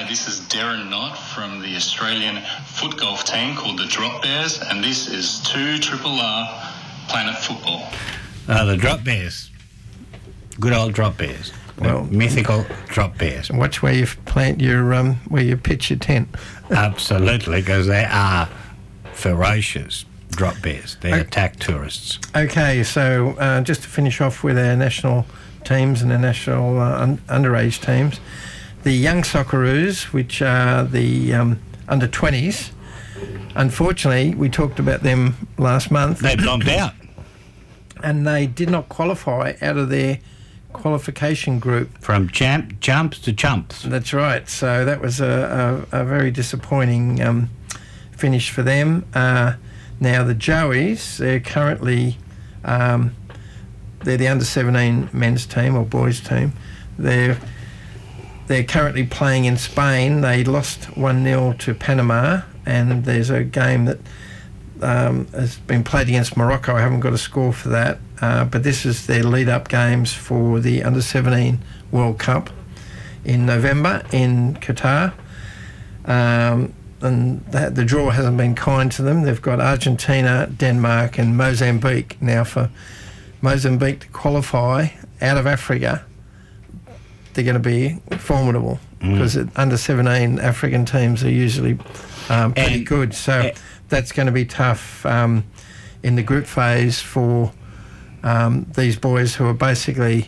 This is Darren Knott from the Australian foot golf team called the Drop Bears, and this is 2RRR Planet Football. The Drop Bears. Good old Drop Bears. Well, mythical Drop Bears. Watch where you plant your where you pitch your tent. Absolutely, because they are ferocious drop bears. They attack tourists. Okay, so just to finish off with our national teams and the national underage teams, the Young Socceroos, which are the under 20s, unfortunately, we talked about them last month. They bombed out. And they did not qualify out of their qualification group. From jumps to chumps. That's right. So that was a very disappointing finish for them. Now the Joeys, they're currently they're the under-17 men's team or boys team. They're currently playing in Spain. They lost 1-0 to Panama, and there's a game that has been played against Morocco. I haven't got a score for that, but this is their lead-up games for the under-17 World Cup in November in Qatar. And the draw hasn't been kind to them. They've got Argentina, Denmark and Mozambique. Now, for Mozambique to qualify out of Africa, they're going to be formidable because under-17 African teams are usually pretty good. So that's going to be tough in the group phase for these boys who are basically,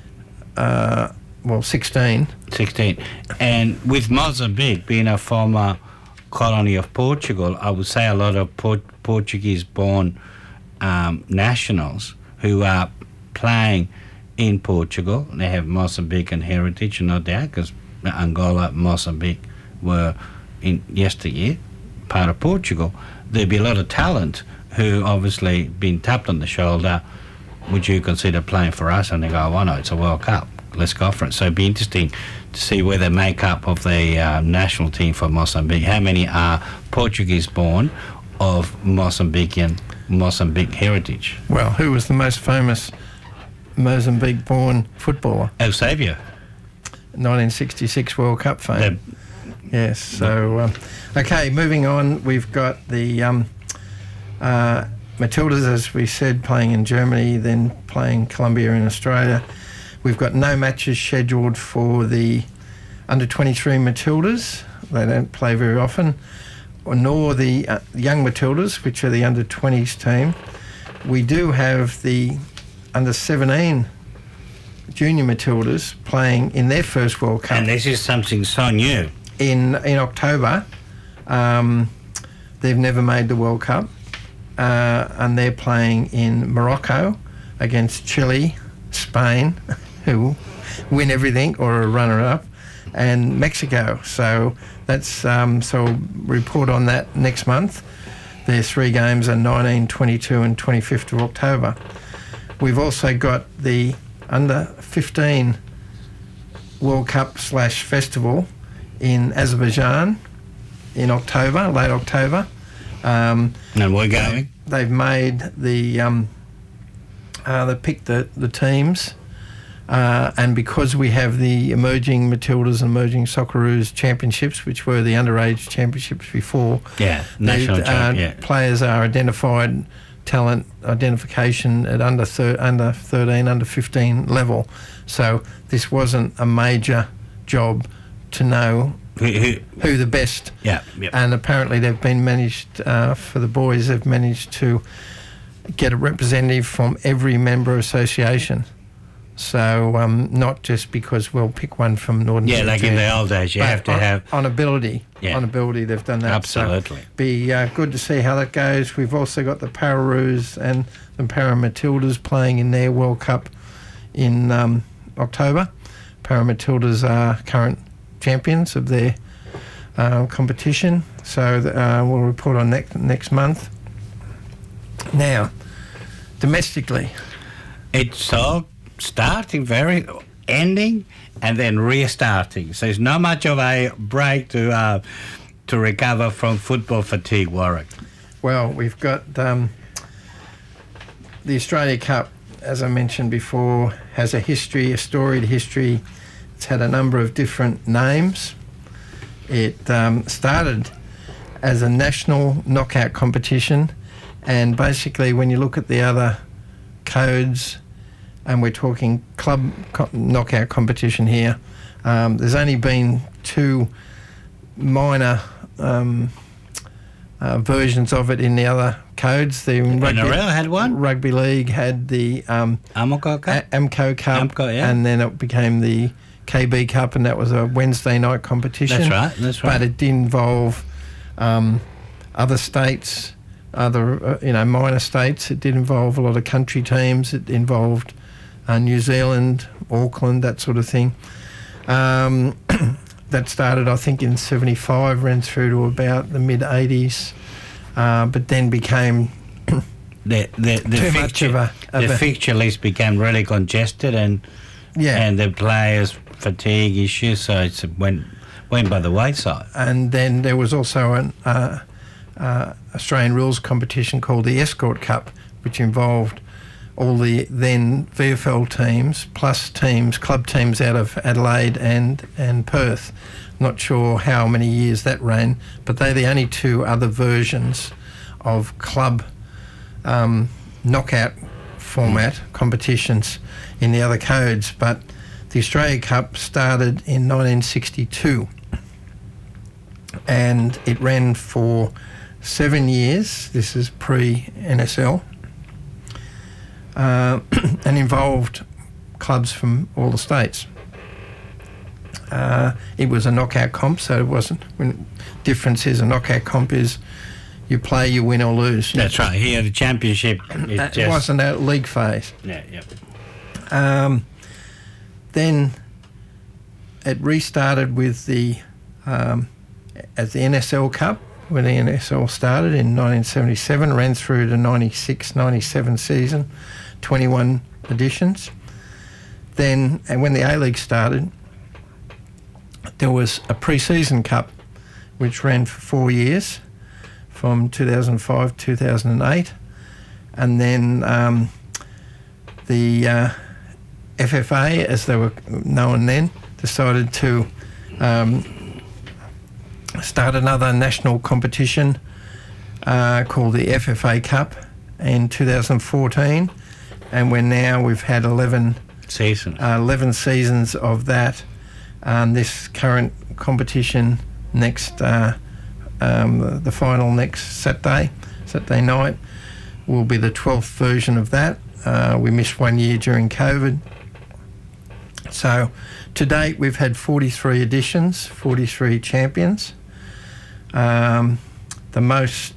16. 16. And with Mozambique being a former colony of Portugal, I would say a lot of Portuguese-born nationals who are playing in Portugal. They have Mozambican heritage, no doubt, because Angola, Mozambique were in yesteryear part of Portugal. There'd be a lot of talent who obviously been tapped on the shoulder. Would you consider playing for us? And they go, "Why not? It's a World Cup. Let's go for it." So it'd be interesting to see where the makeup of the national team for Mozambique. How many are Portuguese-born of Mozambique heritage? Well, who was the most famous Mozambique-born footballer? Eusebio. 1966 World Cup fame. Yes. So, okay, moving on. We've got the Matildas, as we said, playing in Germany, then playing Colombia in Australia. We've got no matches scheduled for the under-23 Matildas. They don't play very often, nor the young Matildas, which are the under-20s team. We do have the under-17 junior Matildas playing in their first World Cup. And this is something so new. In October. They've never made the World Cup, and they're playing in Morocco against Chile, Spain, who win everything or are runner-up, and Mexico. So that's so report on that next month. Their 3 games are 19, 22 and 25th of October. We've also got the under-15 World Cup / festival in Azerbaijan in October, late October. And we're going. They've made they picked the teams, and because we have the emerging Matildas and emerging Socceroos championships, which were the underage championships before, national players are identified, talent identification at under 13, under 15 level. So this wasn't a major job to know who the best. And apparently they've been managed, for the boys, they've managed to get a representative from every member association. So not just because we'll pick one from Northern Territory. Like in the old days, you have to have... On ability. On ability, they've done that. Absolutely. So be good to see how that goes. We've also got the Pararoos and the Paramatildas playing in their World Cup in October. Paramatildas are current champions of their competition. So we'll report on next month. Now, domestically. It's all starting, ending, and then restarting. So it's not much of a break to recover from football fatigue, Warwick. Well, we've got the Australia Cup, as I mentioned before, has a storied history. It's had a number of different names. It started as a national knockout competition, and basically when you look at the other codes, and we're talking club knockout competition here, there's only been two minor versions of it in the other codes. The NRL had one. Rugby League had the Amco Cup. Amco Cup, Amco, yeah. and then it became the KB Cup, and that was a Wednesday night competition. That's right. But it did involve other states, other minor states. It did involve a lot of country teams. It involved New Zealand, Auckland, that sort of thing. That started, I think, in 75, ran through to about the mid-80s, but then became the too much of the fixture list became really congested, and the players' fatigue issues, so it went by the wayside. And then there was also an Australian rules competition called the Escort Cup, which involved all the then VFL teams plus club teams out of Adelaide and Perth. Not sure how many years that ran, but they're the only two other versions of club knockout format competitions in the other codes. But the Australia Cup started in 1962, and it ran for 7 years. This is pre-NSL. And involved clubs from all the states. It was a knockout comp, so it wasn't. Difference is a knockout comp is you play, you win or lose. That's right. Here, the championship. It wasn't a league phase. Yeah. Then it restarted with as the NSL Cup. When the NSL started in 1977, ran through to 96-97 season, 21 editions. Then, and when the A-League started, there was a pre-season cup which ran for 4 years, from 2005 to 2008. And then the FFA, as they were known then, decided to start another national competition called the FFA Cup in 2014, and we've had 11 seasons of that. This current competition the final next Saturday night, will be the 12th version of that. We missed 1 year during COVID. So to date we've had 43 editions, 43 champions. The most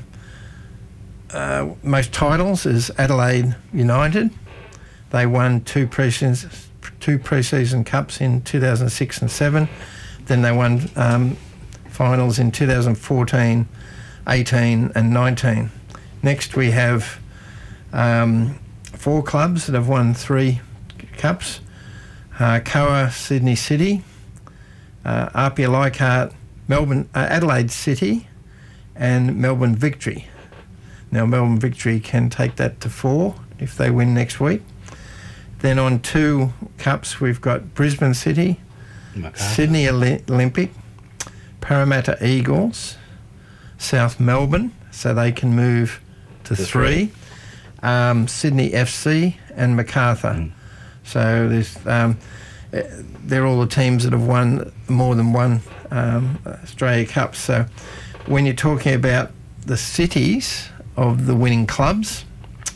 titles is Adelaide United. They won two pre-season cups in 2006 and 7. Then they won finals in 2014, 18 and 19. Next we have 4 clubs that have won 3 cups. Coa Sydney City, Apia Leichhardt Melbourne, Adelaide City, and Melbourne Victory. Now Melbourne Victory can take that to 4 if they win next week. Then on 2 cups we've got Brisbane City, Sydney Olympic, Parramatta Eagles, South Melbourne, so they can move to 3. Sydney FC and Macarthur. So there's they're all the teams that have won more than one Australia Cup. So when you're talking about the cities of the winning clubs,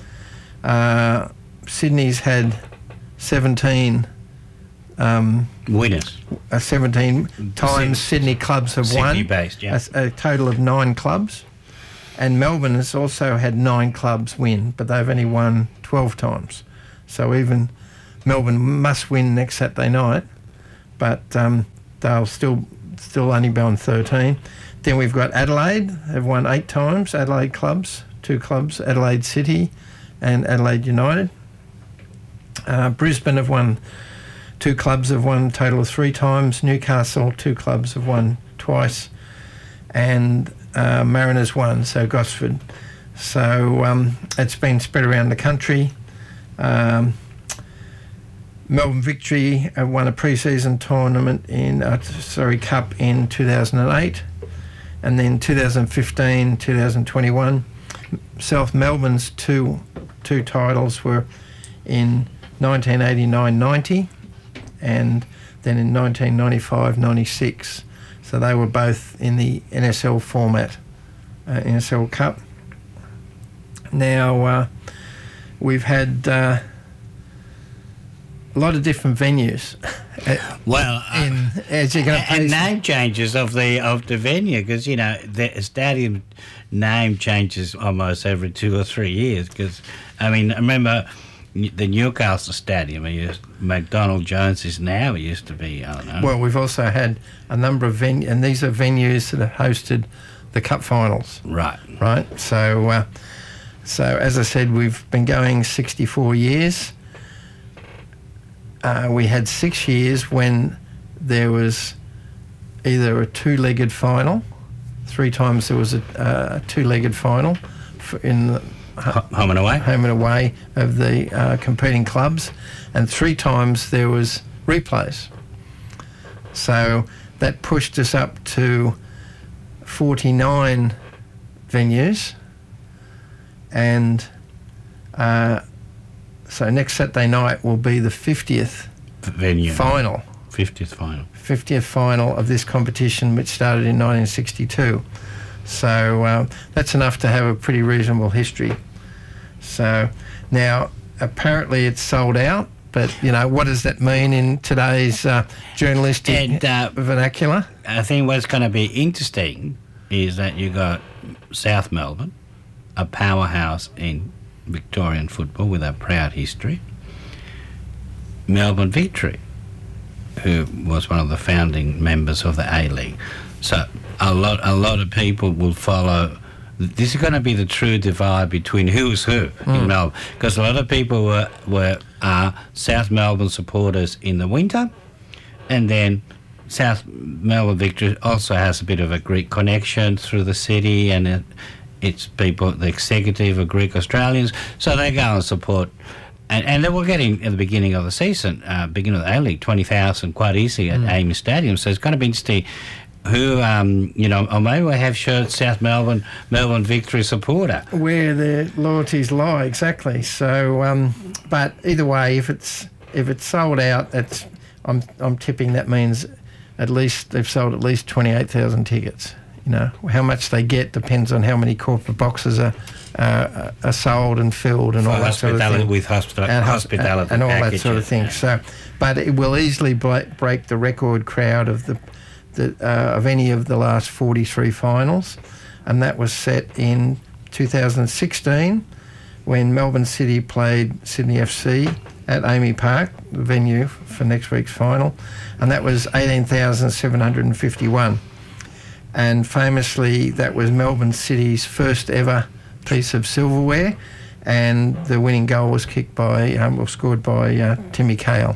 Sydney's had 17 winners. 17 times Sydney clubs have won. Sydney-based, yeah. A total of 9 clubs. And Melbourne has also had 9 clubs win, but they've only won 12 times. So even Melbourne must win next Saturday night, but they'll still only be on 13. Then we've got Adelaide. They've won 8 times. Adelaide clubs, 2 clubs, Adelaide City and Adelaide United. Brisbane have won, 2 clubs have won a total of 3 times. Newcastle, 2 clubs have won twice. And Mariners won, so Gosford. So it's been spread around the country. Melbourne Victory won a pre-season tournament cup in 2008, and then 2015, 2021. South Melbourne's two titles were in 1989-90 and then in 1995-96. So they were both in the NSL format, NSL Cup. Now, we've had a lot of different venues. Well, as you can and name changes of the venue, because the stadium name changes almost every 2 or 3 years. Because I remember the Newcastle Stadium. McDonald Jones is now. It used to be. I don't know. Well, we've also had a number of venues, and these are venues that have hosted the cup finals. Right. So, as I said, we've been going 64 years. We had 6 years when there was either a two-legged final. 3 times there was a two-legged final in the home and away of the competing clubs, and 3 times there was replays. So that pushed us up to 49 venues, and so next Saturday night will be the 50th venue final. 50th final of this competition, which started in 1962. So that's enough to have a pretty reasonable history. So now apparently it's sold out, but what does that mean in today's journalistic vernacular? I think what's going to be interesting is that you got South Melbourne, a powerhouse in Victorian football with a proud history. Melbourne Victory, who was one of the founding members of the A-League. So a lot of people will follow. This is going to be the true divide between who's who in Melbourne, because a lot of people were South Melbourne supporters in the winter, and then South Melbourne Victory also has a bit of a Greek connection through the city, and it's people, the executive are Greek Australians, so they go and support. And they were getting, at the beginning of the season, beginning of the A-League, 20,000 quite easy at AAMI Stadium. So it's going to be interesting who, or maybe we have shirts South Melbourne Victory supporter. Where their loyalties lie, exactly. So, but either way, if it's sold out, I'm tipping that means at least they've sold at least 28,000 tickets. How much they get depends on how many corporate boxes are sold and filled and all that sort of thing. With hospitality and all packages, that sort of thing. Yeah. So, but it will easily break the record crowd of of any of the last 43 finals, and that was set in 2016 when Melbourne City played Sydney FC at AAMI Park, the venue for next week's final, and that was 18,751. And famously, that was Melbourne City's first ever piece of silverware, and the winning goal was scored by Timmy Cahill.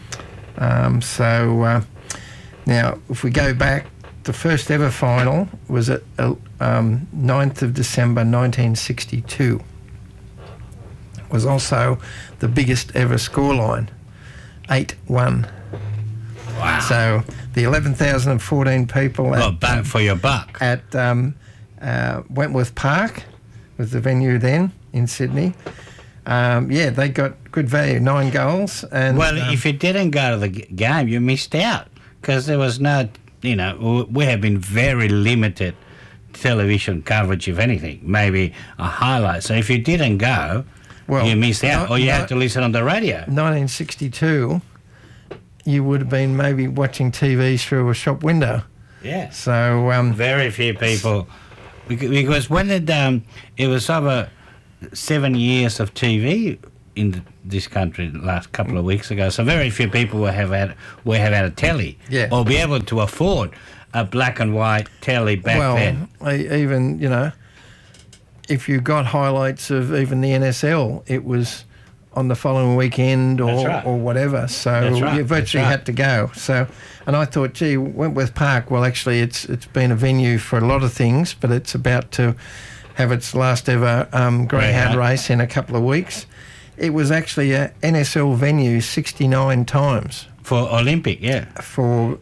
Now, if we go back, the first ever final was at 9th of December 1962. It was also the biggest ever scoreline, 8-1. Wow. So the 11,014 people bang for your buck at Wentworth Park was the venue then in Sydney. They got good value, 9 goals. And if you didn't go to the game, you missed out, because there was no, we have been very limited television coverage, if anything, maybe a highlight. So if you didn't go, you missed out, or you had to listen on the radio. 1962. You would have been maybe watching TV through a shop window. Yeah. So very few people, because when it was over 7 years of TV in this country the last couple of weeks ago, so very few people will have had a telly, or be able to afford a black and white telly back then. Even if you got highlights of even the NSL, it was on the following weekend or whatever. So you virtually had to go. So, and I thought, gee, Wentworth Park, well, actually it's been a venue for a lot of things, but it's about to have its last ever greyhound race in a couple of weeks. It was actually a NSL venue 69 times. For Olympic, yeah. From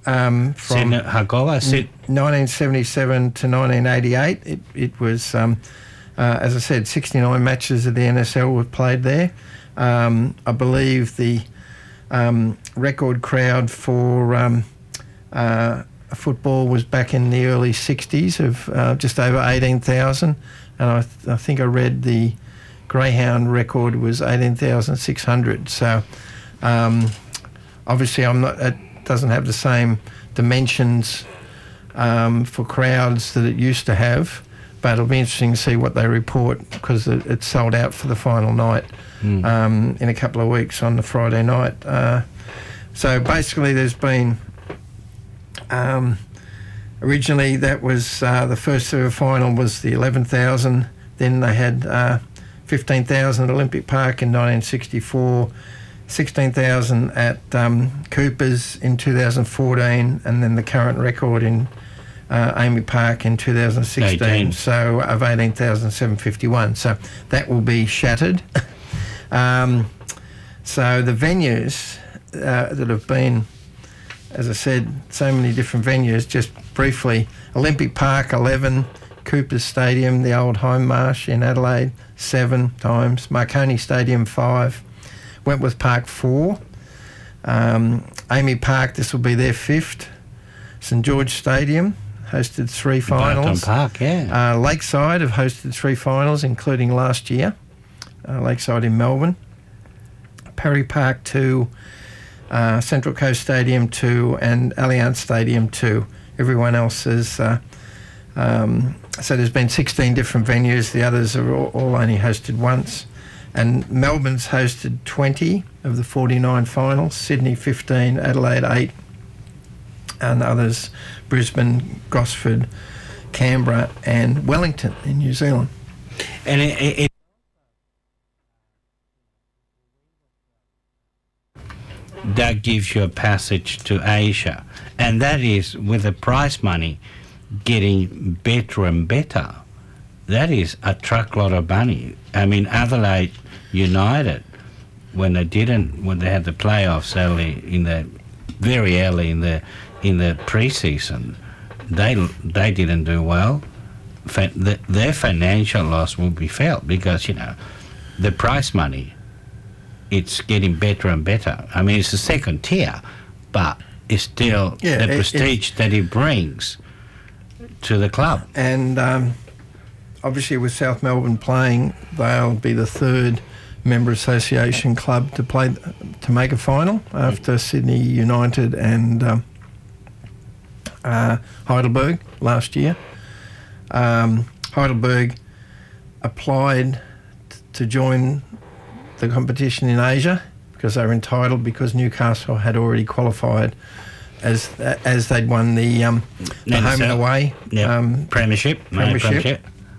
1977 to 1988, it was, as I said, 69 matches of the NSL were played there. I believe the record crowd for football was back in the early 60s of just over 18,000. And I think I read the Greyhound record was 18,600. So obviously it doesn't have the same dimensions for crowds that it used to have, but it'll be interesting to see what they report because it's sold out for the final night in a couple of weeks on the Friday night. So basically there's been originally that was the first ever final was the 11,000. Then they had 15,000 at Olympic Park in 1964, 16,000 at Coopers in 2014, and then the current record in Amy Park in 2016. So of 18,751. So that will be shattered. So the venues that have been, as I said, so many different venues, just briefly, Olympic Park 11, Coopers Stadium, the old Home Marsh in Adelaide 7 times, Marconi Stadium 5, Wentworth Park 4, Amy Park, this will be their 5th, St George Stadium hosted 3 finals. Park, yeah. Lakeside have hosted 3 finals, including last year, Lakeside in Melbourne, Perry Park 2, Central Coast Stadium 2 and Allianz Stadium 2. Everyone else is... so there's been 16 different venues. The others are all only hosted once. And Melbourne's hosted 20 of the 49 finals, Sydney 15, Adelaide 8, and others, Brisbane, Gosford, Canberra and Wellington in New Zealand. And that gives you a passage to Asia, and that is with the prize money getting better and better. That is a truckload of money. I mean, Adelaide United, when they had the playoffs very early in the pre-season, they didn't do well. Their financial loss will be felt because the prize money, it's getting better and better. I mean, it's a second tier, but it's still the prestige that it brings to the club. And obviously with South Melbourne playing, they'll be the 3rd member association club to make a final after Sydney United and Heidelberg last year. Heidelberg applied to join the competition in Asia because they were entitled because Newcastle had already qualified as they'd won the home and away premiership. They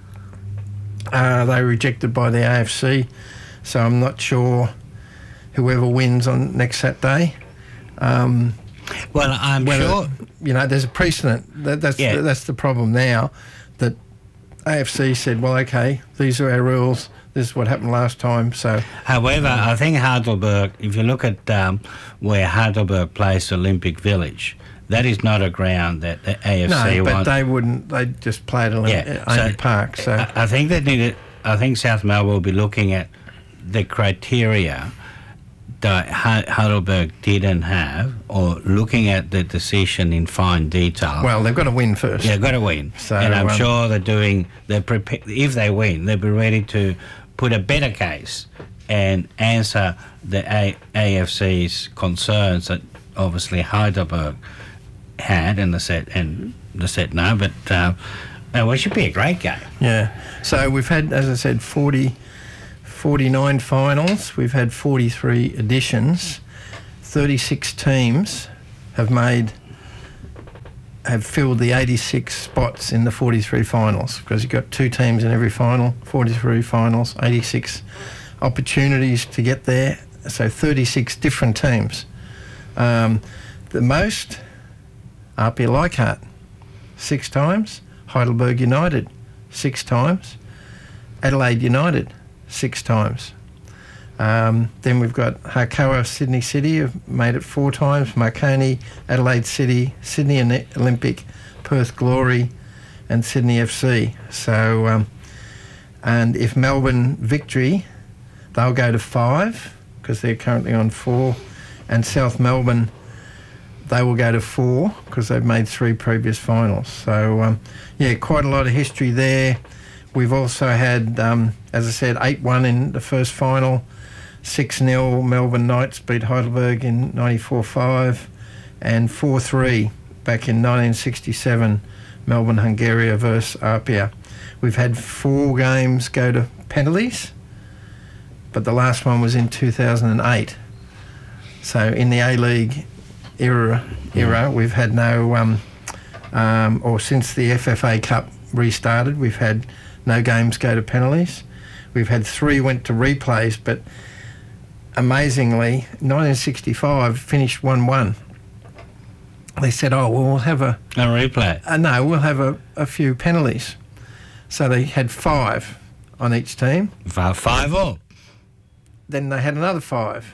were rejected by the AFC, so I'm not sure whoever wins on next Saturday. Well, I'm sure there's a precedent. That's the problem now. That AFC said, well, okay, these are our rules. This is what happened last time. So, however, I think Heidelberg, if you look at where Heidelberg plays Olympic Village, that is not a ground that the AFC but wants. They wouldn't. They just play it at Amy Park. So I think I think South Melbourne will be looking at the criteria that Heidelberg didn't have, or looking at the decision in fine detail. Well, they've got to win first. Yeah, got to win. So, and I'm sure if they win, they'll be ready to put a better case and answer the AFC's concerns that obviously Heidelberg had, and they said no, but it should be a great game. Yeah. So we've had, as I said, 49 finals. We've had 43 editions. 36 teams have filled the 86 spots in the 43 finals, because you've got 2 teams in every final, 43 finals, 86 opportunities to get there. So 36 different teams. The most, RP Leichhardt, 6 times. Heidelberg United, 6 times. Adelaide United, 6 times. Then we've got Harcoa, Sydney City, have made it 4 times. Marconi, Adelaide City, Sydney Olympic, Perth Glory, and Sydney FC. So, and if Melbourne Victory, they'll go to 5 because they're currently on 4, and South Melbourne, they will go to 4 because they've made 3 previous finals. So, quite a lot of history there. We've also had, as I said, 8-1 in the first final. 6-0 Melbourne Knights beat Heidelberg in 94-5, and 4-3 back in 1967 Melbourne Hungaria versus Apia. We've had 4 games go to penalties, but the last one was in 2008. So in the A-League era we've had no, or since the FFA Cup restarted, we've had no games go to penalties. We've had 3 went to replays, but amazingly, 1965 finished 1-1. They said, oh, well, we'll have a replay. No, we'll have a few penalties. So they had 5 on each team. 5 all. Then they had another 5.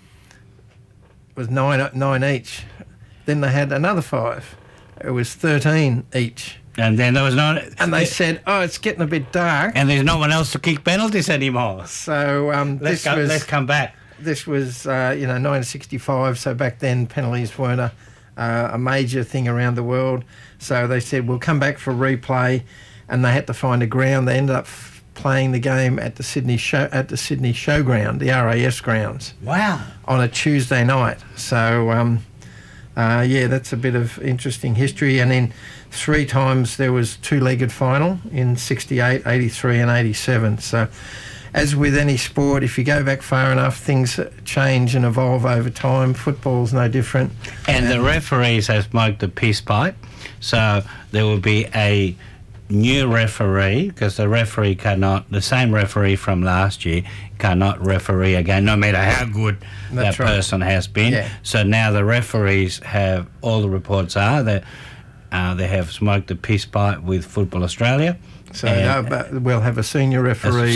It was 9 each. Then they had another 5. It was 13 each. And then there was no... And they said, oh, it's getting a bit dark. And there's no one else to kick penalties anymore. So let's come back. This was, 1965, so back then penalties weren't a major thing around the world. So they said, we'll come back for replay, and they had to find a ground. They ended up playing the game at the Sydney Showground, the RAS grounds. Wow. On a Tuesday night. So, that's a bit of interesting history. And then 3 times there was 2-legged final in 68, 83 and 87. So as with any sport, if you go back far enough, things change and evolve over time. Football's no different. And the referees have smoked the piss pipe. So there will be a new referee, because the same referee from last year cannot referee again, no matter how good that person has been. Yeah. So now the referees have, all the reports are that they have smoked the piss pipe with Football Australia. So we'll have a senior referee.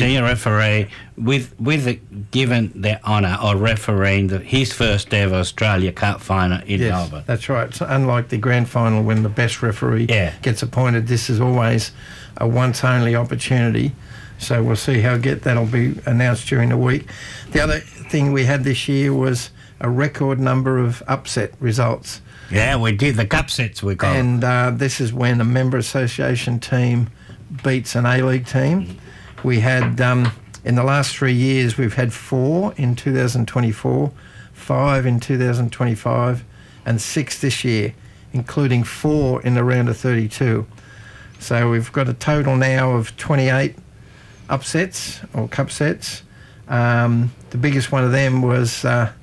Given their honour or refereeing his first ever Australia Cup final in Melbourne. That's right. So unlike the grand final when the best referee gets appointed, this is always a once only opportunity. So we'll see how that'll be announced during the week. The other thing we had this year was a record number of upset results. Yeah, we did the cup sets, we call it. And this is when a member association team beats an A-League team. We had, in the last 3 years, we've had 4 in 2024, 5 in 2025, and 6 this year, including 4 in the round of 32. So we've got a total now of 28 upsets or cup sets. The biggest one of them was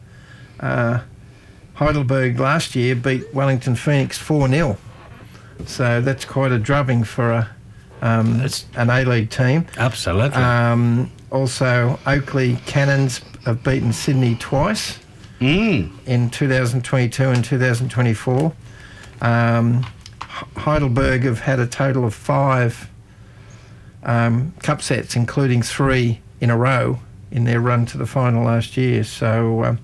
Heidelberg last year beat Wellington Phoenix 4-0. So that's quite a drubbing for an A-League team. Absolutely. Also, Oakley Cannons have beaten Sydney twice in 2022 and 2024. Heidelberg have had a total of 5 cup sets, including 3 in a row in their run to the final last year. So,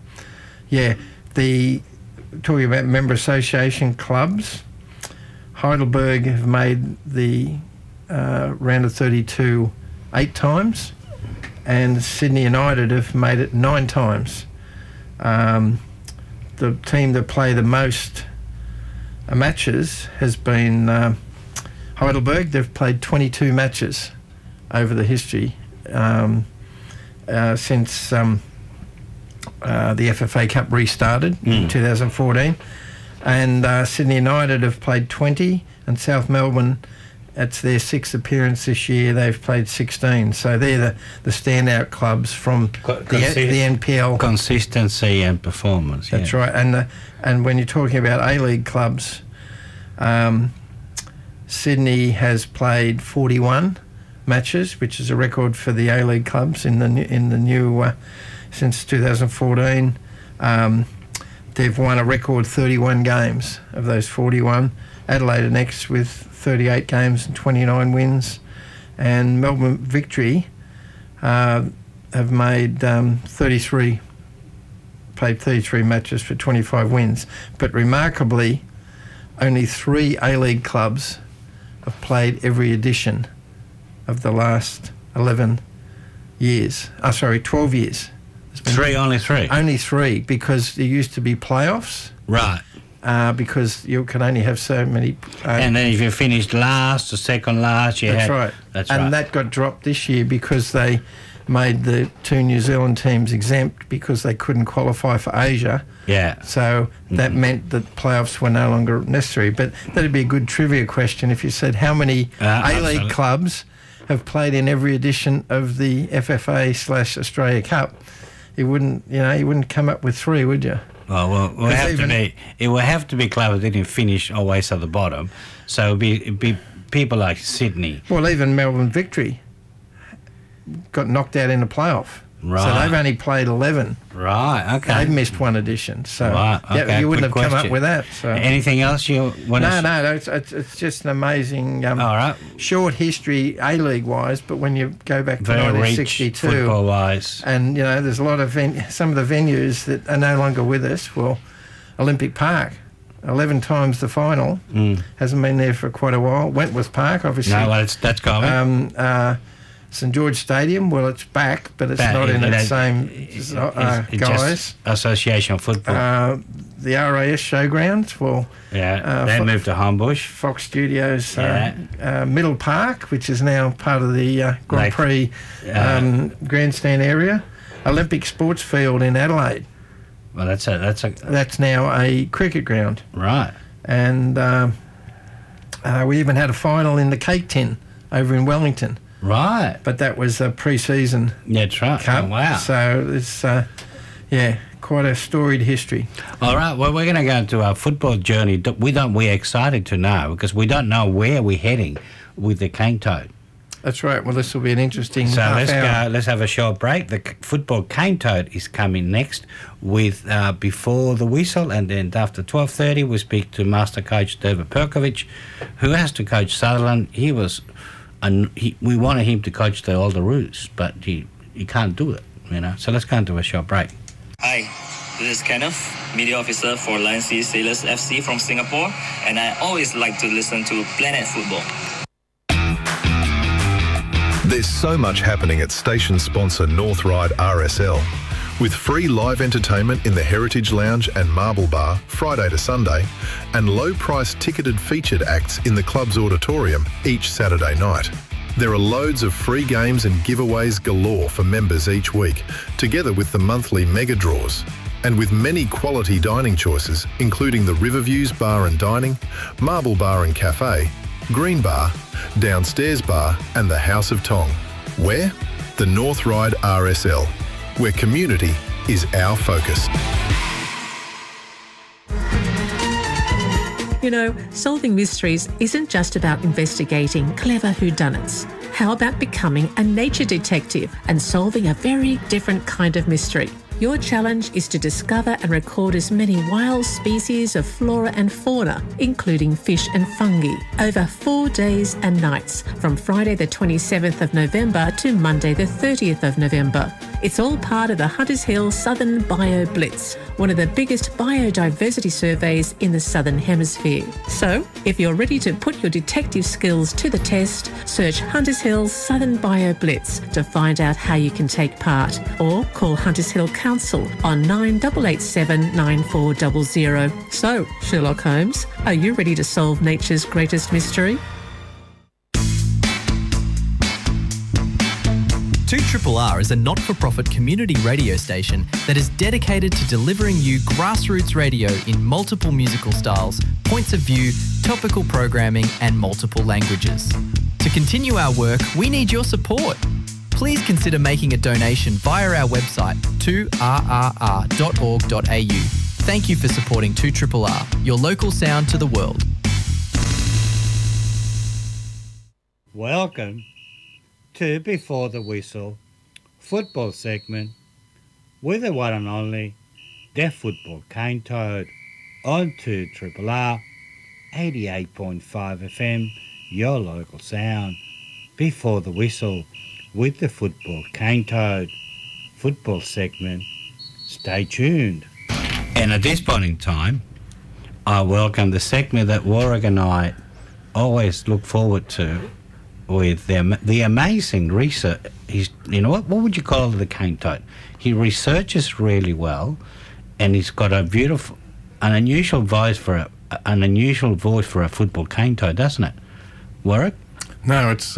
talking about member association clubs, Heidelberg have made the round of 32 8 times, and Sydney United have made it 9 times. The team that play the most matches has been Heidelberg. They've played 22 matches over the history since the FFA Cup restarted in 2014. And Sydney United have played 20, and South Melbourne, it's their 6th appearance this year. They've played 16. So they're the standout clubs from the NPL. Consistency and performance. That's right. And when you're talking about A-League clubs, Sydney has played 41 matches, which is a record for the A-League clubs in the new since 2014. They've won a record 31 games of those 41. Adelaide are next with 38 games and 29 wins. And Melbourne Victory, have made 33 matches for 25 wins. But remarkably, only 3 A-League clubs have played every edition of the last 12 years. Only three? Only 3, because there used to be playoffs. Right. Because you can only have so many... and then if you finished last or second last, That's right. And that got dropped this year because they made the 2 New Zealand teams exempt because they couldn't qualify for Asia. Yeah. So that meant that playoffs were no longer necessary. But that'd be a good trivia question if you said how many A-League clubs have played in every edition of the FFA/Australia Cup. You wouldn't come up with 3, would you? Well, it will have to be clubs that didn't finish always at the bottom. So it'd be people like Sydney. Well, even Melbourne Victory got knocked out in the playoff. Right. So they've only played 11. Right, okay. They've missed 1 edition. So right, okay, you wouldn't have come up with that. So. Anything else you want to... No, it's just an amazing all right. short history A-League-wise, but when you go back to 1962... football-wise. And, there's a lot of... some of the venues that are no longer with us, Olympic Park, 11 times the final, hasn't been there for quite a while. Wentworth Park, obviously. No, well, that's coming. St George Stadium, well, it's back, but it's not in its same guise. Association of Football. The RAS Showgrounds, they moved to Homebush. Fox Studios, Middle Park, which is now part of the Grand Prix grandstand area. Olympic Sports Field in Adelaide. Well, that's now a cricket ground. Right. And we even had a final in the Cake Tin over in Wellington. Right. But that was a pre-season that's right. cup. Oh, wow. So it's, quite a storied history. All right. Well, we're going to go into our football journey. We're excited to know because we don't know where we're heading with the cane toad. That's right. Well, this will be an interesting Let's have a short break. The football cane toad is coming next with Before the Whistle, and then after 12:30 we speak to Master Coach David Perkovic, who has to coach Sutherland. We wanted him to coach the Olderaroos, but he can't do it, So let's go into a short break. Hi, this is Kenneth, media officer for Lion Sea Sailors FC from Singapore, and I always like to listen to Planet Football. There's so much happening at station sponsor North Ryde RSL. With free live entertainment in the Heritage Lounge and Marble Bar Friday to Sunday, and low-priced ticketed featured acts in the club's auditorium each Saturday night. There are loads of free games and giveaways galore for members each week, together with the monthly mega draws. And with many quality dining choices, including the Riverviews Bar and Dining, Marble Bar and Cafe, Green Bar, Downstairs Bar and the House of Tong. Where? The North Ryde RSL, where community is our focus. Solving mysteries isn't just about investigating clever whodunits. How about becoming a nature detective and solving a very different kind of mystery? Your challenge is to discover and record as many wild species of flora and fauna, including fish and fungi, over 4 days and nights, from Friday the 27th of November to Monday the 30th of November. It's all part of the Hunters Hill Southern Bio Blitz, one of the biggest biodiversity surveys in the Southern Hemisphere. So, if you're ready to put your detective skills to the test, search Hunters Hill Southern Bio Blitz to find out how you can take part, or call Hunters Hill Council on 9887 9400. So, Sherlock Holmes, are you ready to solve nature's greatest mystery? 2RRR is a not-for-profit community radio station that is dedicated to delivering you grassroots radio in multiple musical styles, points of view, topical programming and multiple languages. To continue our work, we need your support. Please consider making a donation via our website 2rrr.org.au. Thank you for supporting 2RRR, your local sound to the world. Welcome to Before the Whistle football segment with the one and only Deaf Football Cane Toad on 2RRR 88.5 FM, your local sound. Before the Whistle with the Football Cane Toad. football segment. Stay tuned. And at this point in time, I welcome the segment that Warwick and I always look forward to with the amazing research. What would you call the cane toad? He researches really well, and he's got an unusual voice for a football cane toad, doesn't it, Warwick? No, it's.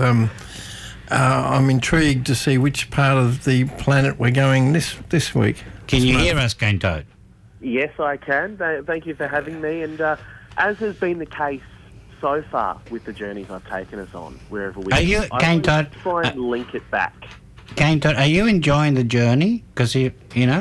I'm intrigued to see which part of the planet we're going this week. Can you hear us, cane toad? Yes, I can. Thank you for having me. And as has been the case so far with the journeys I've taken us on, wherever we go, I try and link it back. Cane toad, are you enjoying the journey? Because it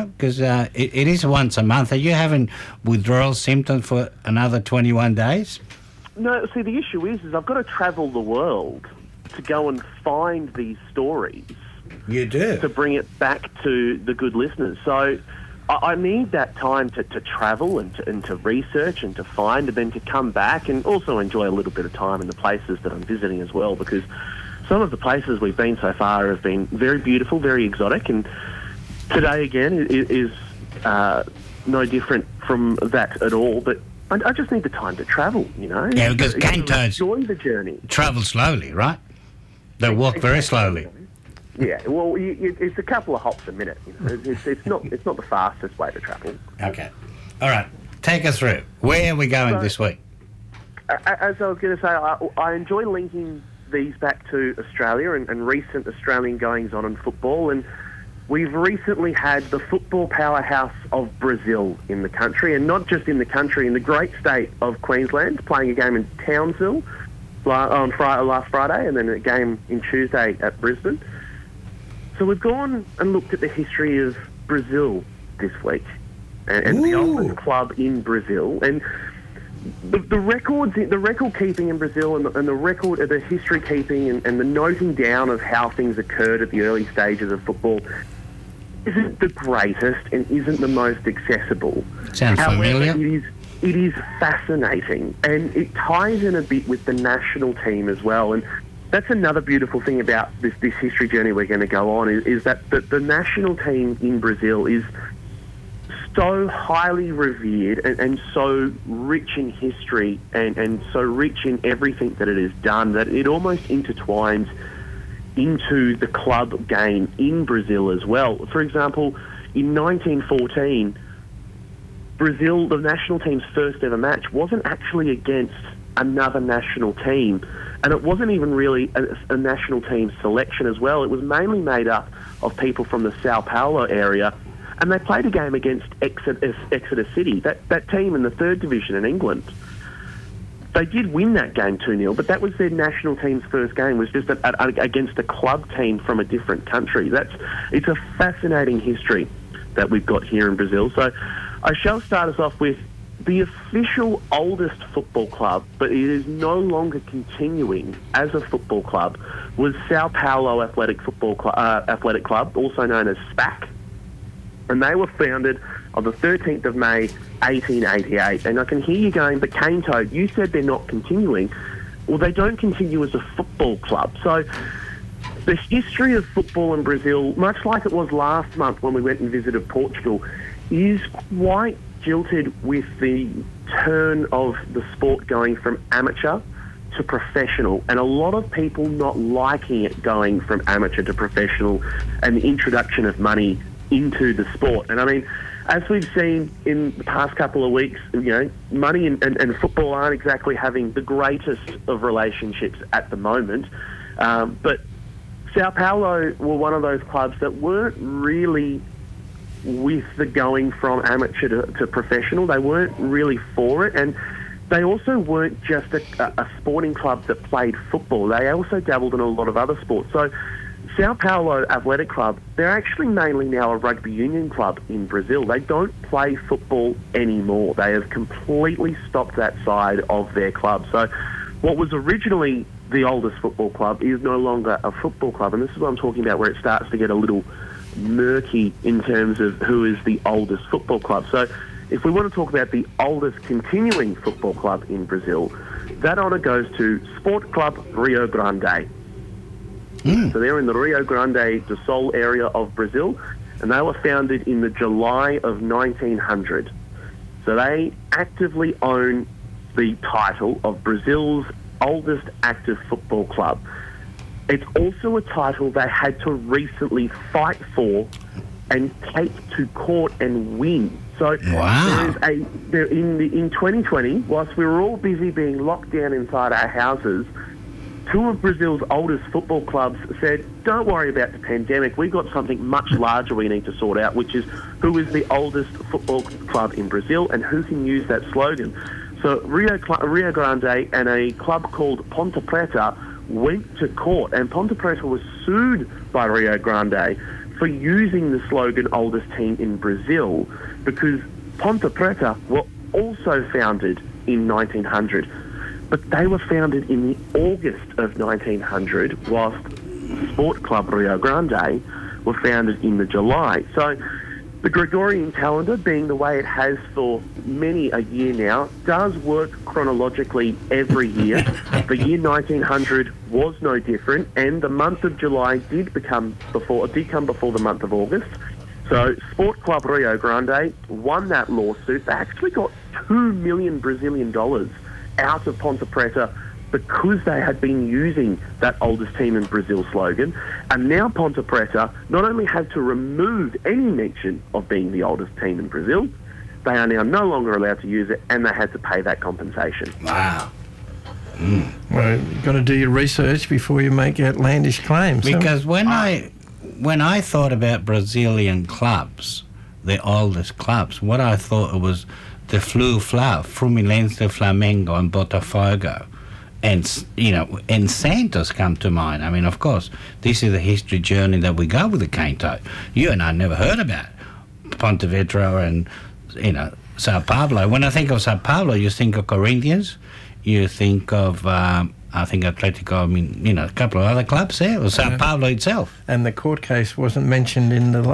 is once a month. Are you having withdrawal symptoms for another 21 days? No, see, the issue is I've got to travel the world to go and find these stories. You do? To bring it back to the good listeners. So I need that time to travel and to research and to find, and then to come back and also enjoy a little bit of time in the places that I'm visiting as well, because some of the places we've been so far have been very beautiful, very exotic, and today again is no different from that at all. But I just need the time to travel, Yeah, because cane toads enjoy the journey. Travel slowly, right? They walk very slowly. Yeah, well, it's a couple of hops a minute. It's not the fastest way to travel. Okay. All right. Take us through. Where are we going this week? As I was going to say, I enjoy linking these back to Australia and recent Australian goings-on in football. And we've recently had the football powerhouse of Brazil in the country, and not just in the country, in the great state of Queensland, playing a game in Townsville on last Friday, and then a game in Tuesday at Brisbane. So we've gone and looked at the history of Brazil this week, and the oldest club in Brazil, and the record keeping in Brazil, and the history keeping and the noting down of how things occurred at the early stages of football isn't the greatest and isn't the most accessible. Sounds familiar. It is fascinating, and it ties in a bit with the national team as well. And that's another beautiful thing about this history journey we're going to go on, is that the national team in Brazil is so highly revered and so rich in history and so rich in everything that it has done that it almost intertwines into the club game in Brazil as well. For example, in 1914, Brazil, the national team's first ever match, wasn't actually against another national team. And it wasn't even really a national team selection as well. It was mainly made up of people from the Sao Paulo area. And they played a game against Exeter City, that team in the third division in England. They did win that game 2-0, but that was their national team's first game, was just against a club team from a different country. It's a fascinating history that we've got here in Brazil. So I shall start us off with the official oldest football club, but it is no longer continuing as a football club, was Sao Paulo Athletic Club, also known as SPAC. And they were founded on the 13th of May, 1888. And I can hear you going, but Cane Toad, you said they're not continuing. Well, they don't continue as a football club. So the history of football in Brazil, much like it was last month when we went and visited Portugal, is quite jilted with the turn of the sport going from amateur to professional, and a lot of people not liking it going from amateur to professional and the introduction of money into the sport. And I mean, as we've seen in the past couple of weeks, money and football aren't exactly having the greatest of relationships at the moment. But Sao Paulo were one of those clubs that weren't really with the going from amateur to professional. They weren't really for it, and they also weren't just a sporting club that played football. They also dabbled in a lot of other sports. So Sao Paulo Athletic Club, they're actually mainly now a rugby union club in Brazil. They don't play football anymore. They have completely stopped that side of their club. So what was originally the oldest football club is no longer a football club, and this is what I'm talking about, where it starts to get a little murky in terms of who is the oldest football club. So if we want to talk about the oldest continuing football club in Brazil, that honour goes to Sport Club Rio Grande. So they're in the Rio Grande do Sul area of Brazil, and they were founded in the July of 1900. So they actively own the title of Brazil's oldest active football club. It's also a title they had to recently fight for and take to court and win. So wow. In 2020, whilst we were all busy being locked down inside our houses, two of Brazil's oldest football clubs said, don't worry about the pandemic, we've got something much larger we need to sort out, which is who is the oldest football club in Brazil and who can use that slogan. So Rio Grande and a club called Ponte Preta went to court, and Ponte Preta was sued by Rio Grande for using the slogan oldest team in Brazil, because Ponte Preta were also founded in 1900. But they were founded in the August of 1900, whilst Sport Club Rio Grande were founded in the July. So the Gregorian calendar, being the way it has for many a year now, does work chronologically every year. The year 1900 was no different, and the month of July did come before the month of August. So Sport Club Rio Grande won that lawsuit. They actually got $2 million Brazilian out of Ponte Preta because they had been using that oldest team in Brazil slogan. And now Ponte Preta not only had to remove any mention of being the oldest team in Brazil, they are now no longer allowed to use it, and they had to pay that compensation. Wow. Well, you've got to do your research before you make outlandish claims. Because when I thought about Brazilian clubs, the oldest clubs, what I thought it was the Fluminense, Flamengo and Botafogo. And, you know, and Santos come to mind. I mean, of course, this is the history journey that we go with the Canto. You and I never heard about Pontevedra and, you know, Sao Paulo. When I think of Sao Paulo, you think of Corinthians, you think of, I think Atletico, I mean, you know, a couple of other clubs there, or Sao Paulo itself. And the court case wasn't mentioned in the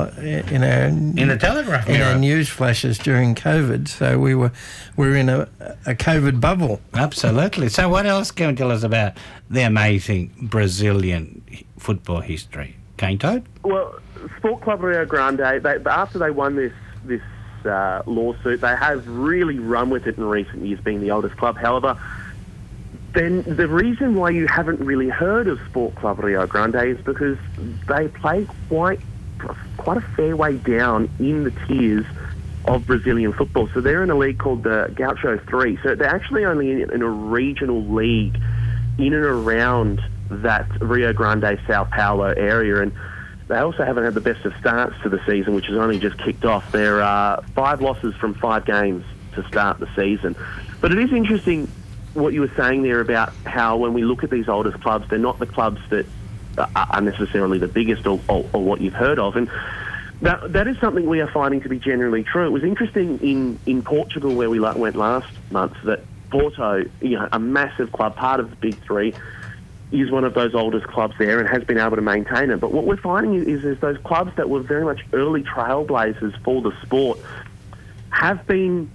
Telegraph in our news flashes during COVID. So we're in a COVID bubble. Absolutely. So what else can you tell us about the amazing Brazilian football history, Canto? Well, Sport Club Rio Grande, after they won this lawsuit, they have really run with it in recent years, being the oldest club. However, then the reason why you haven't really heard of Sport Club Rio Grande is because they play quite a fair way down in the tiers of Brazilian football. So they're in a league called the Gaucho 3. So they're actually only in a regional league in and around that Rio Grande, Sao Paulo area. And they also haven't had the best of starts to the season, which has only just kicked off. There are 5 losses from 5 games to start the season. But it is interesting what you were saying there about how when we look at these oldest clubs, they're not the clubs that are necessarily the biggest or what you've heard of. And that is something we are finding to be generally true. It was interesting in Portugal, where we went last month, that Porto, you know, a massive club, part of the Big Three, is one of those oldest clubs there and has been able to maintain it. But what we're finding is those clubs that were very much early trailblazers for the sport have been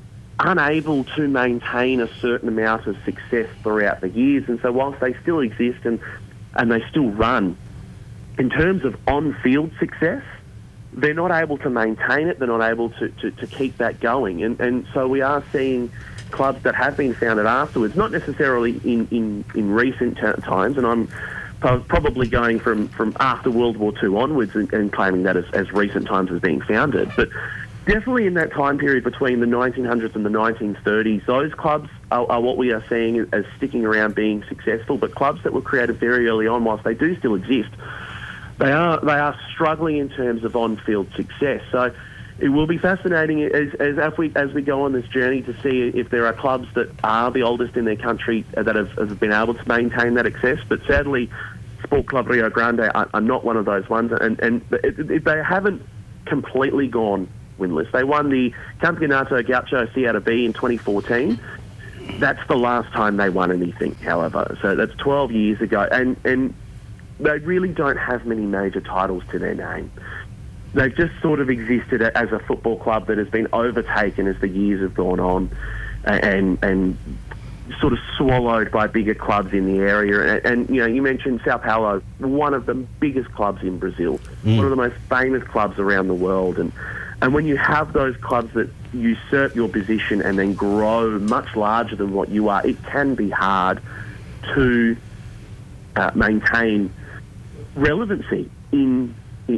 unable to maintain a certain amount of success throughout the years. And so whilst they still exist and they still run, in terms of on-field success, they're not able to maintain it, they're not able to keep that going. And so we are seeing clubs that have been founded afterwards, not necessarily in recent times, and I'm probably going from after World War II onwards and claiming that as recent times as being founded, but definitely in that time period between the 1900s and the 1930s, those clubs are what we are seeing as sticking around being successful. But clubs that were created very early on, whilst they do still exist, they are struggling in terms of on-field success. So it will be fascinating as we go on this journey to see if there are clubs that are the oldest in their country that have been able to maintain that success. But sadly, Sport Club Rio Grande are not one of those ones, and they haven't completely gone winless. They won the Campeonato Gaucho Serie B in 2014. That's the last time they won anything, however. So that's 12 years ago. And they really don't have many major titles to their name. They've just sort of existed as a football club that has been overtaken as the years have gone on. And sort of swallowed by bigger clubs in the area. And you know, you mentioned Sao Paulo, one of the biggest clubs in Brazil, one of the most famous clubs around the world. And when you have those clubs that usurp your position and then grow much larger than what you are, it can be hard to maintain relevancy in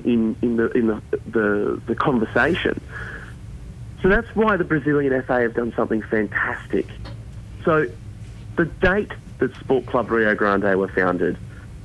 the conversation. So that's why the Brazilian FA have done something fantastic. So the date that Sport Club Rio Grande were founded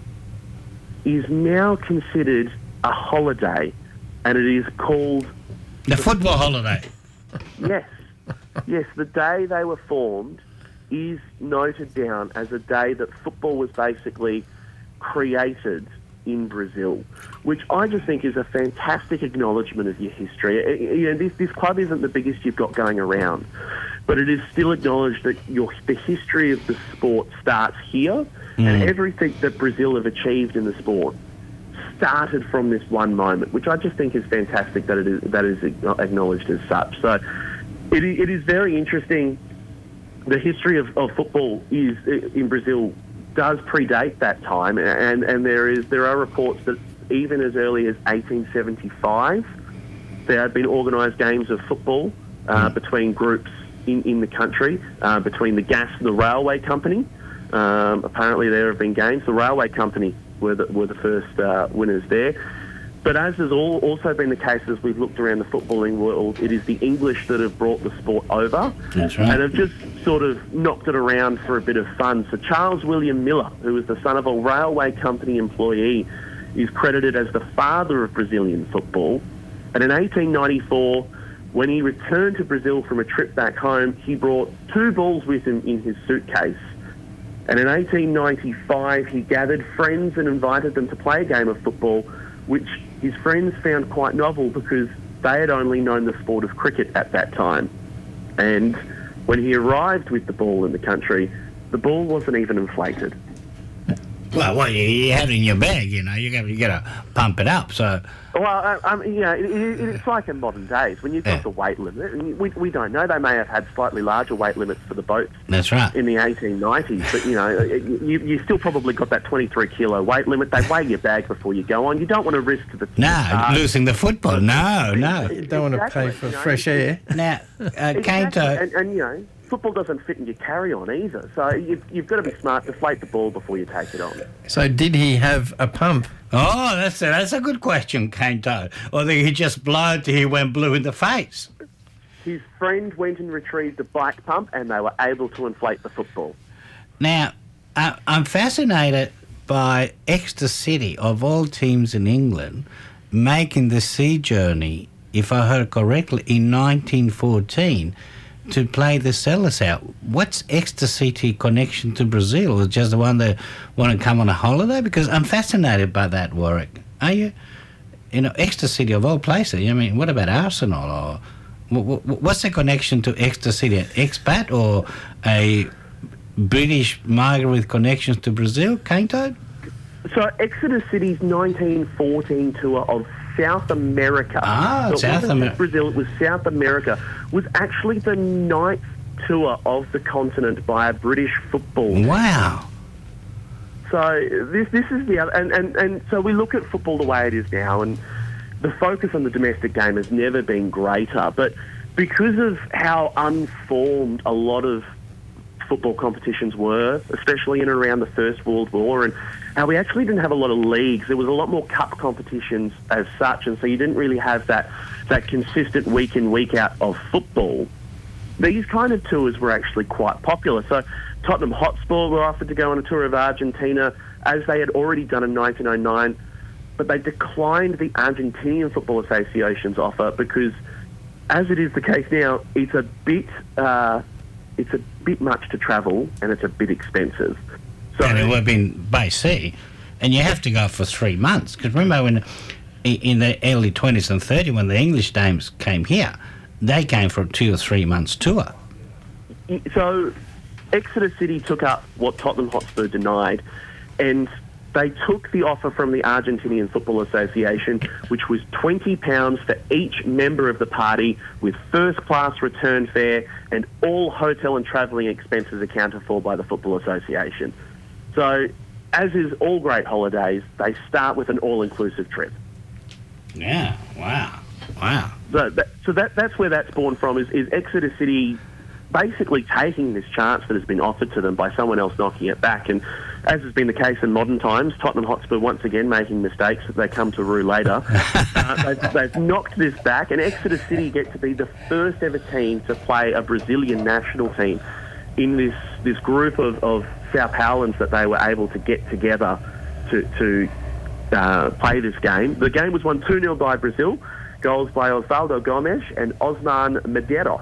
is now considered a holiday, and it is called the football holiday. Yes, the day they were formed is noted down as a day that football was basically created in Brazil, which I just think is a fantastic acknowledgement of your history. You know, this club isn't the biggest you've got going around, but it is still acknowledged that the history of the sport starts here, and everything that Brazil have achieved in the sport started from this one moment, which I just think is fantastic that it is acknowledged as such. So it is very interesting. The history of football is in Brazil does predate that time, and there are reports that even as early as 1875 there had been organised games of football between groups in the country, between the gas and the railway company. Apparently there have been games. The railway company were the first winners there. But as has also been the case as we've looked around the footballing world, it is the English that have brought the sport over. That's right. And have just sort of knocked it around for a bit of fun. So Charles William Miller, who was the son of a railway company employee, is credited as the father of Brazilian football. And in 1894, when he returned to Brazil from a trip back home, he brought 2 balls with him in his suitcase. And in 1895, he gathered friends and invited them to play a game of football, which his friends found quite novel because they had only known the sport of cricket at that time. And when he arrived with the ball in the country, the ball wasn't even inflated. Well, you have it in your bag, you know. You got to pump it up. So, well, you know, it's like in modern days when you've got the weight limit. And we don't know. They may have had slightly larger weight limits for the boats. That's right. In the 1890s, but you know, you still probably got that 23 kilo weight limit. They weigh your bag before you go on. You don't want to risk losing the football. No. You don't want to pay for fresh air. Now, exactly. And you know, football doesn't fit in your carry-on either. So you've got to be smart, deflate the ball before you take it on. So did he have a pump? Oh, that's a good question, Kanto. Or did he just blow till he went blue in the face? His friend went and retrieved a bike pump, and they were able to inflate the football. Now, I'm fascinated by Exeter City, of all teams in England, making the sea journey, if I heard correctly, in 1914 to play the Sellers out. What's Exeter City connection to Brazil? Is it just the one that want to come on a holiday? Because I'm fascinated by that, Warwick. Are you? You know, Exeter City of all places. I mean, what about Arsenal? Or what's the connection to Exeter City? An expat or a British migrant with connections to Brazil, Kanto? So Exeter City's 1914 tour of South America. South America. Brazil, it was South America. Was actually the 9th tour of the continent by a British football team. Wow. So this is the other, and so we look at football the way it is now, and the focus on the domestic game has never been greater. But because of how unformed a lot of football competitions were, especially in and around the First World War, and how we actually didn't have a lot of leagues. There was a lot more cup competitions as such, and so you didn't really have that consistent week in, week out of football. These kind of tours were actually quite popular. So Tottenham Hotspur were offered to go on a tour of Argentina, as they had already done in 1909, but they declined the Argentinian Football Association's offer because, as it is the case now, it's a bit much to travel and it's a bit expensive. So, and it would have been by sea, and you have to go for 3 months. Because remember, when in the early 20s and 30s, when the English dames came here, they came for a 2 or 3 months tour. So Exeter City took up what Tottenham Hotspur denied, and they took the offer from the Argentinian Football Association, which was £20 for each member of the party, with first-class return fare and all hotel and travelling expenses accounted for by the Football Association. So, as is all great holidays, they start with an all-inclusive trip. Yeah, wow. So that's where that's born from, is Exeter City basically taking this chance that has been offered to them by someone else knocking it back. And as has been the case in modern times, Tottenham Hotspur once again making mistakes that they come to rue later. They've knocked this back, and Exeter City get to be the first ever team to play a Brazilian national team in this group of Sao Paulians that they were able to get together to play this game. The game was won 2-0 by Brazil, goals by Osvaldo Gomes and Osman Medeiros.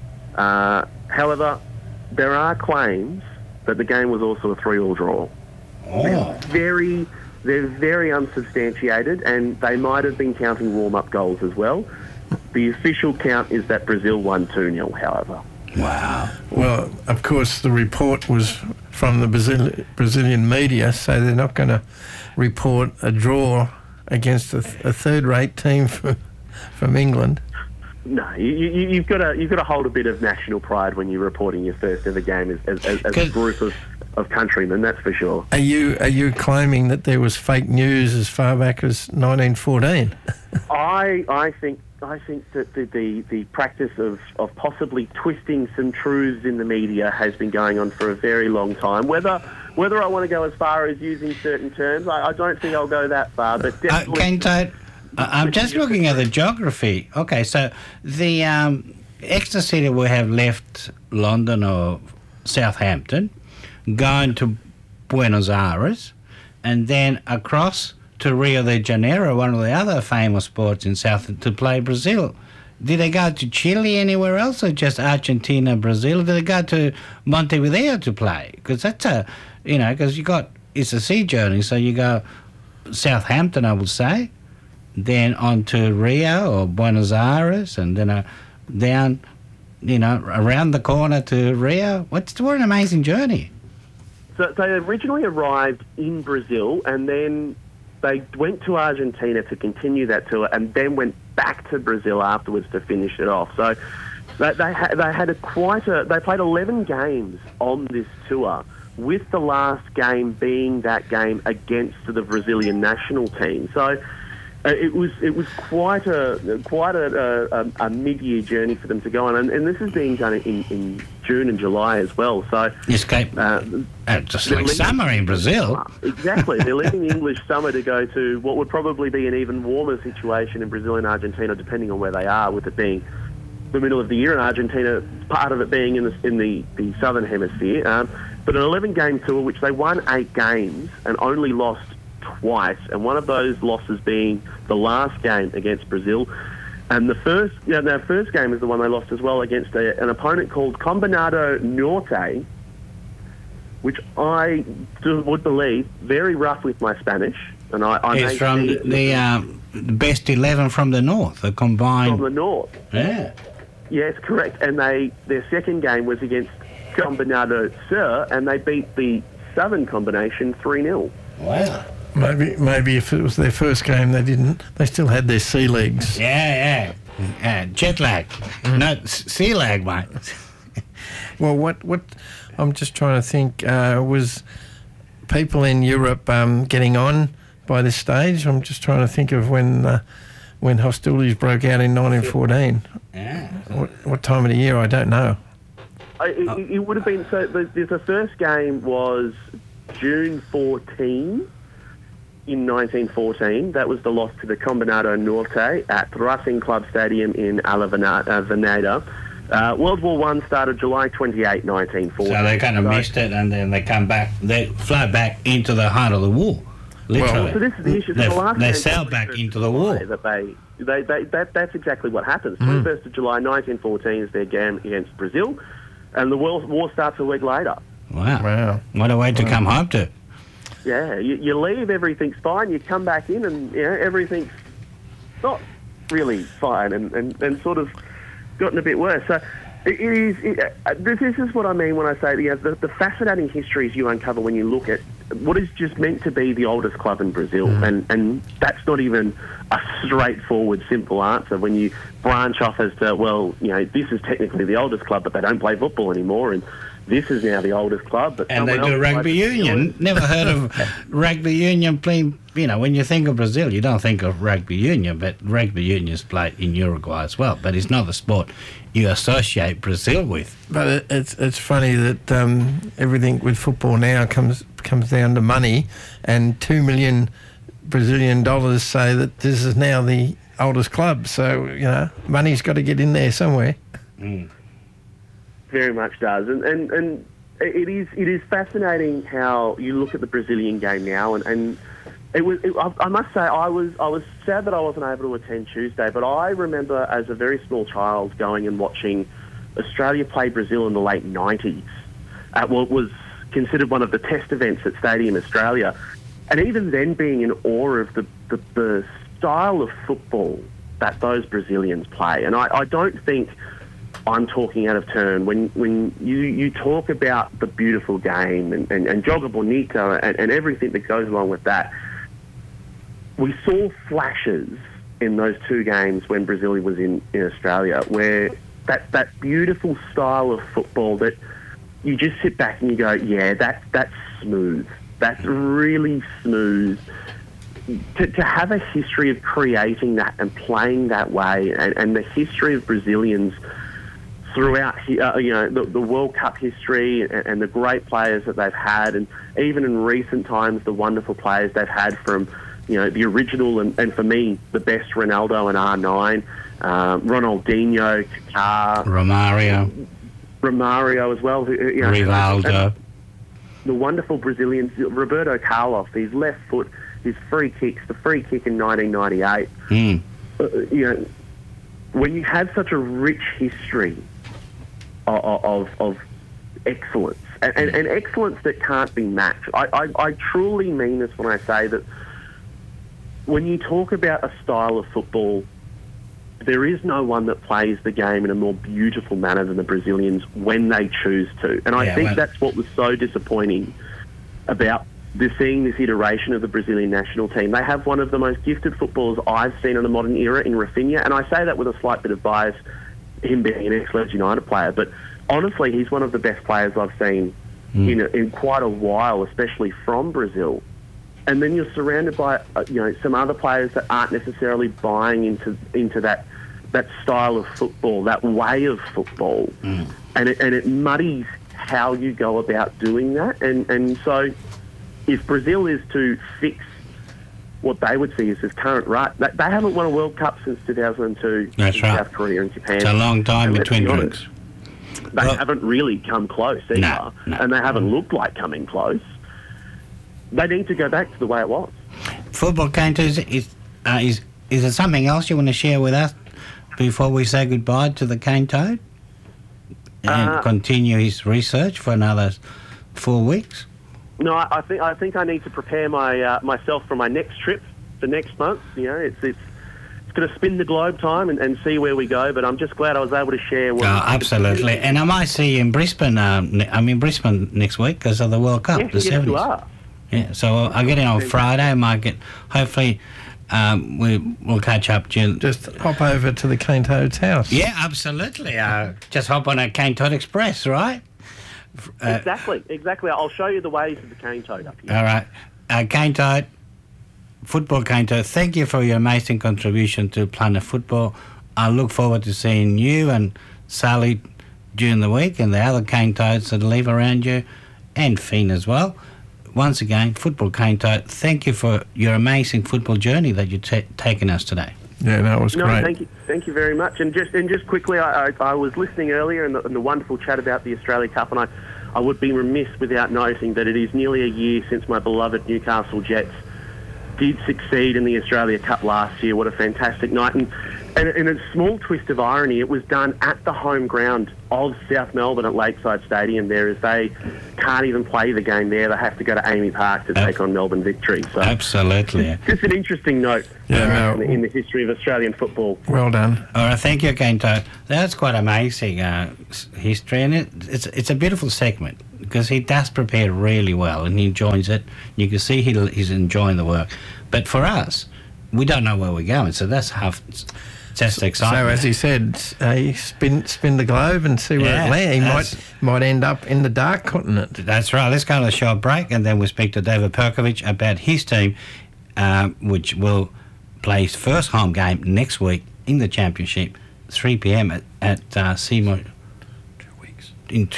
However, there are claims that the game was also a 3-3 draw. Oh. They're very unsubstantiated, and they might have been counting warm-up goals as well. The official count is that Brazil won 2-0, however. Wow. Well, of course, the report was from the Brazilian media, so they're not going to report a draw against a third-rate team from England. No, you've got to hold a bit of national pride when you're reporting your first ever game as a group of countrymen. That's for sure. Are you claiming that there was fake news as far back as 1914? I think that the practice of possibly twisting some truths in the media has been going on for a very long time. Whether I want to go as far as using certain terms, I don't think I'll go that far. But definitely. I'm just looking at the geography. Okay, so the Exeter City will have left London or Southampton, going to Buenos Aires, and then across to Rio de Janeiro, one of the other famous ports in South, to play Brazil. Did they go to Chile, anywhere else, or just Argentina, Brazil? Did they go to Montevideo to play? Because that's because it's a sea journey, so you go Southampton, I would say, then on to Rio or Buenos Aires, and then down, around the corner to Rio. What an amazing journey. So they originally arrived in Brazil, and then they went to Argentina to continue that tour, and then went back to Brazil afterwards to finish it off. So they played 11 games on this tour, with the last game being that game against the Brazilian national team. So it was quite a mid-year journey for them to go on, and this is being done in June and July as well. So escape just like summer in Brazil. Exactly, they're leaving the English summer to go to what would probably be an even warmer situation in Brazil and Argentina, depending on where they are, with it being the middle of the year in Argentina, part of it being in the southern hemisphere. But an 11-game tour, which they won 8 games and only lost twice, and one of those losses being the last game against Brazil. And their first game is the one they lost as well, against an opponent called Combinado Norte, which I would believe very rough with my Spanish. And it's from the best 11 from the north, the combined. From the north. Yeah. Yes, correct. And their second game was against Combinado Sur, and they beat the southern combination 3-0. Wow. Maybe if it was their first game, they still had their sea legs. Yeah. Jet lag. No, sea lag, mate. Well, what I'm just trying to think, was people in Europe getting on by this stage? I'm just trying to think of when hostilities broke out in 1914. Yeah. What time of the year? I don't know. It would have been, so the first game was June 14 in 1914. That was the loss to the Combinado Norte at Racing Club Stadium in Avellaneda. World War I started July 28, 1940. So they kind of missed it, and then they come back. They fly back into the heart of the war. Literally. So this is the issue. They sail back into the war. That's exactly what happens. 21st of July 1914 is their game against Brazil, and the war starts a week later. Wow. What a way to come home to. Yeah, you leave, everything's fine, you come back in, and everything's not really fine, and sort of gotten a bit worse. So It is. This is what I mean when I say the fascinating histories you uncover when you look at what is just meant to be the oldest club in Brazil, and that's not even a straightforward, simple answer when you branch off as to, well, this is technically the oldest club, but they don't play football anymore, and this is now the oldest club. But and they do rugby union. Never heard of rugby union playing. When you think of Brazil, you don't think of rugby union, but rugby union is played in Uruguay as well. But it's not the sport you associate Brazil with. But it's funny that everything with football now comes down to money, and $2 million Brazilian dollars say that this is now the oldest club. So money's got to get in there somewhere. Very much does, and it is fascinating how you look at the Brazilian game now, and I must say I was sad that I wasn't able to attend Tuesday, but I remember as a very small child going and watching Australia play Brazil in the late 90s at what was considered one of the test events at Stadium Australia, and even then being in awe of the style of football that those Brazilians play. And I don't think I'm talking out of turn when you talk about the beautiful game and Joga Bonito and everything that goes along with that. We saw flashes in those two games when Brazil was in Australia, where that beautiful style of football that you just sit back and you go, yeah, that's smooth. That's really smooth. To have a history of creating that and playing that way, and the history of Brazilians throughout, the World Cup history and the great players that they've had, and even in recent times, the wonderful players they've had from, the original and for me, the best Ronaldo and R9, Ronaldinho, Kaká, Romario as well. Rivaldo. The wonderful Brazilians, Roberto Carlos, his left foot, his free kicks, the free kick in 1998. When you have such a rich history of excellence, and excellence that can't be matched. I truly mean this when I say that when you talk about a style of football, there is no one that plays the game in a more beautiful manner than the Brazilians when they choose to. And I think that's what was so disappointing about seeing this iteration of the Brazilian national team. They have one of the most gifted footballers I've seen in the modern era in Rafinha, and I say that with a slight bit of bias, him being an ex-Leeds United player, but honestly, he's one of the best players I've seen in quite a while, especially from Brazil. And then you're surrounded by some other players that aren't necessarily buying into that style of football, that way of football, and it muddies how you go about doing that. And so, if Brazil is to fix what they would see as this current rut, they haven't won a World Cup since 2002 That's in right. South Korea and Japan. It's a long time between drinks. They haven't really come close either, No. and they haven't looked like coming close. They need to go back to the way it was. Football counters, is there something else you want to share with us before we say goodbye to the cane toad and continue his research for another 4 weeks? No, I think I need to prepare myself for my next trip for next month. It's going to spin the globe time and see where we go. But I'm just glad I was able to share. Absolutely, and I might see you in Brisbane. I'm in Brisbane next week because of the World Cup. Yes, you are. Yeah, so I'll get in on Friday. I might get. Hopefully, we'll catch up. Just hop over to the Cane Toad's house. Yeah, absolutely. Just hop on a Cane Toad Express, right? Exactly. I'll show you the ways of the cane toad up here. All right. Cane Toad, football cane toad, thank you for your amazing contribution to Planet Football. I look forward to seeing you and Sally during the week and the other cane toads that live around you, and Finn as well. Once again, football cane toad, thank you for your amazing football journey that you've taken us today. Yeah, that was great. Thank you very much. And just quickly, I was listening earlier in the wonderful chat about the Australia Cup, and I would be remiss without noting that it is nearly a year since my beloved Newcastle Jets did succeed in the Australia Cup last year. What a fantastic night. And And in a small twist of irony, it was done at the home ground of South Melbourne at Lakeside Stadium there, as they can't even play the game there. They have to go to Amy Park to take on Melbourne Victory. So absolutely. Just an interesting note in the history of Australian football. Well done. All right, thank you again, Todd. That's quite amazing history, and it's a beautiful segment because he does prepare really well and he enjoys it. You can see he's enjoying the work. But for us, we don't know where we're going, so that's just exciting. So as he said, spin the globe and see where it lands. He might end up in the dark continent. That's right. Let's go to a short break and then we'll speak to David Perkovich about his team, which will play his first home game next week in the championship, 3 p.m. at Seymour. 2 weeks. In